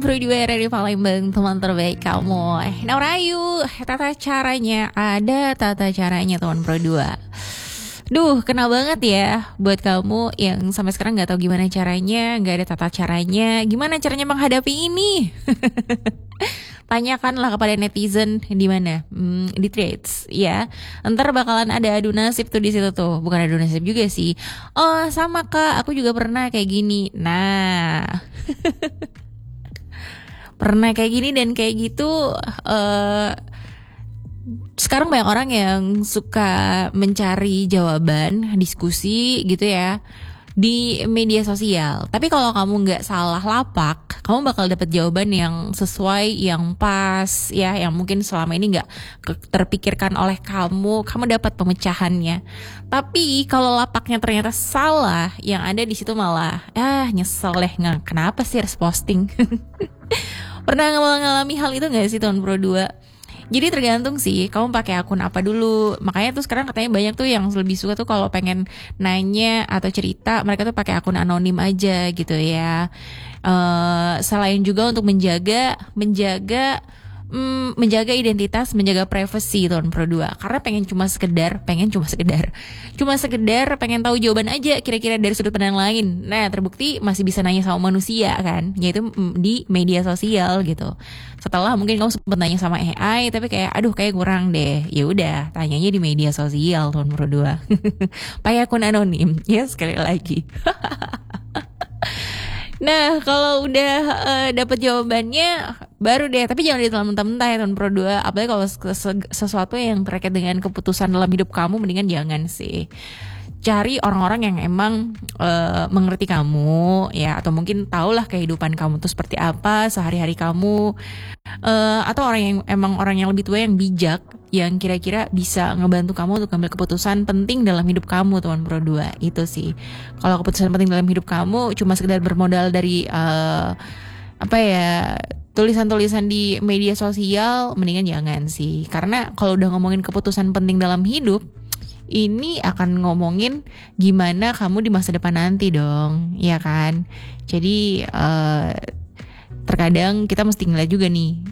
Berdua dari Palembang, teman terbaik kamu. Nah Rayu, tata caranya ada, tata caranya teman berdua. Duh, kena banget ya buat kamu yang sampai sekarang nggak tahu gimana caranya, nggak ada tata caranya, gimana caranya menghadapi ini? Tanyakanlah kepada netizen di mana, di Threads, ya. Ntar bakalan ada adu nasib tuh di situ tuh, bukan adu nasib juga sih. Oh sama kak, aku juga pernah kayak gini. Nah, pernah kayak gini dan kayak gitu. Sekarang banyak orang yang suka mencari jawaban, diskusi gitu ya di media sosial. Tapi kalau kamu nggak salah lapak, kamu bakal dapet jawaban yang sesuai, yang pas, ya, yang mungkin selama ini nggak terpikirkan oleh kamu. Kamu dapat pemecahannya. Tapi kalau lapaknya ternyata salah, yang ada di situ malah, nyesel deh, nggak. Kenapa sih harus posting? Pernah ngalami hal itu nggak sih tahun Pro 2? Jadi tergantung sih kamu pakai akun apa dulu. Makanya tuh sekarang katanya banyak tuh yang lebih suka tuh kalau pengen nanya atau cerita, mereka tuh pakai akun anonim aja gitu ya. Selain juga untuk menjaga identitas, menjaga privacy Tuan Pro 2. Karena cuma sekedar pengen tahu jawaban aja kira-kira dari sudut pandang lain. Nah, terbukti masih bisa nanya sama manusia kan, yaitu di media sosial gitu. Setelah mungkin kamu sempat nanya sama AI tapi kayak kayak kurang deh. Ya udah, tanyanya di media sosial Tuan Pro 2. Pakai akun anonim. Ya sekali lagi. Nah, kalau udah dapat jawabannya baru deh, tapi jangan ditelan mentah-mentah ya Tuan Pro 2. Apalagi kalau sesuatu yang terkait dengan keputusan dalam hidup kamu, mendingan jangan sih. Cari orang-orang yang emang mengerti kamu ya, atau mungkin tahulah kehidupan kamu tuh seperti apa, sehari-hari kamu, atau orang yang lebih tua, yang bijak, yang kira-kira bisa ngebantu kamu untuk ambil keputusan penting dalam hidup kamu Tuan Pro 2. Itu sih. Kalau keputusan penting dalam hidup kamu cuma sekedar bermodal dari tulisan-tulisan di media sosial, mendingan jangan sih. Karena kalau udah ngomongin keputusan penting dalam hidup, ini akan ngomongin gimana kamu di masa depan nanti dong, ya kan? Jadi terkadang kita mesti ngeliat juga nih,